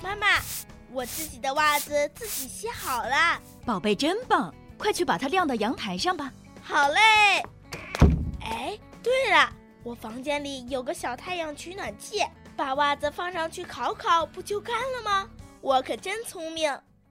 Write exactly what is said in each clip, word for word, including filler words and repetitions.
妈妈，我自己的袜子自己洗好了。 宝贝真棒，快去把它晾到阳台上吧。 好嘞。哎，对了，我房间里有个小太阳取暖器，把袜子放上去烤烤，不就干了吗？我可真聪明。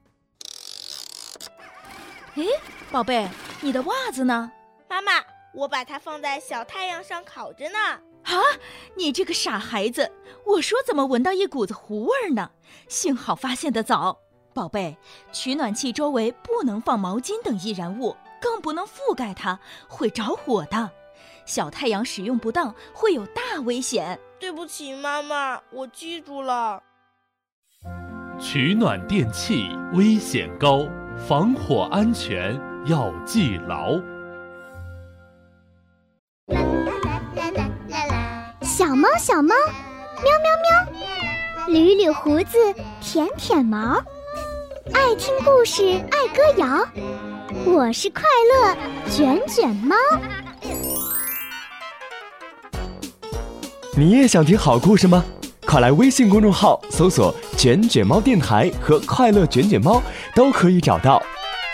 诶，宝贝，你的袜子呢？ 妈妈，我把它放在小太阳上烤着呢。 啊，你这个傻孩子，我说怎么闻到一股子糊味呢？幸好发现得早。宝贝，取暖器周围不能放毛巾等易燃物，更不能覆盖它，会着火的。小太阳使用不当会有大危险。 对不起妈妈，我记住了。 取暖电器危险高，防火安全要记牢。 小猫小猫，喵喵喵，捋捋胡子，舔舔毛，爱听故事，爱歌谣。我是快乐卷卷猫。 你也想听好故事吗？快来微信公众号搜索卷卷猫电台和快乐卷卷猫，都可以找到。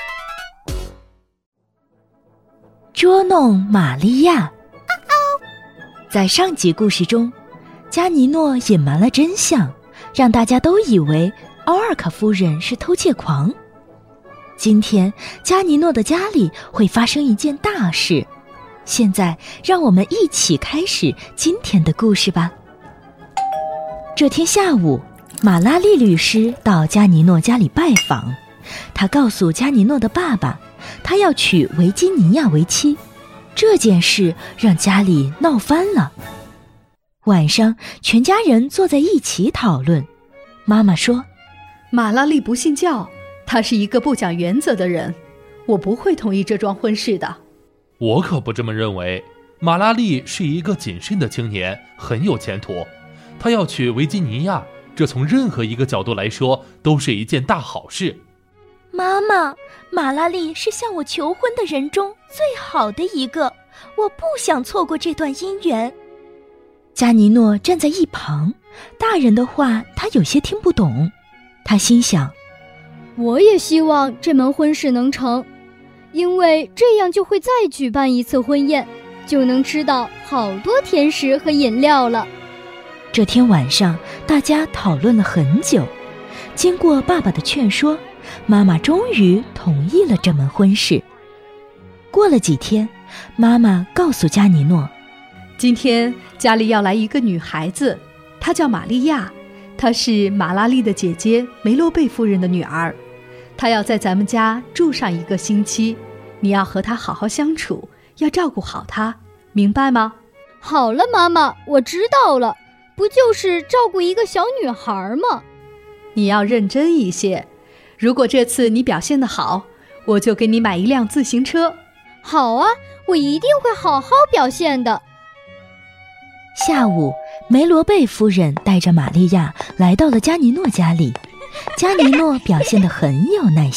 捉弄玛利亚。在上集故事中，加尼诺隐瞒了真相，让大家都以为奥尔卡夫人是偷窃狂。今天加尼诺的家里会发生一件大事，现在让我们一起开始今天的故事吧。这天下午，马拉利律师到加尼诺家里拜访，他告诉加尼诺的爸爸，他要娶维吉尼亚为妻。这件事让家里闹翻了。晚上，全家人坐在一起讨论。妈妈说， 马拉利不信教，他是一个不讲原则的人，我不会同意这桩婚事的。 我可不这么认为，马拉利是一个谨慎的青年，很有前途。他要娶维吉尼亚，这从任何一个角度来说都是一件大好事。 妈妈，马拉利是向我求婚的人中最好的一个，我不想错过这段姻缘。加尼诺站在一旁，大人的话他有些听不懂。他心想， 我也希望这门婚事能成，因为这样就会再举办一次婚宴，就能吃到好多甜食和饮料了。 这天晚上，大家讨论了很久，经过爸爸的劝说，妈妈终于同意了这门婚事。过了几天，妈妈告诉加尼诺， 今天家里要来一个女孩子，她叫玛利亚，她是马拉利的姐姐梅洛贝夫人的女儿。她要在咱们家住上一个星期，你要和她好好相处，要照顾好她，明白吗？ 好了，妈妈，我知道了，不就是照顾一个小女孩吗？ 你要认真一些，如果这次你表现得好，我就给你买一辆自行车。 好啊，我一定会好好表现的。 下午，梅罗贝夫人带着玛利亚来到了加尼诺家里。加尼诺表现得很有耐心。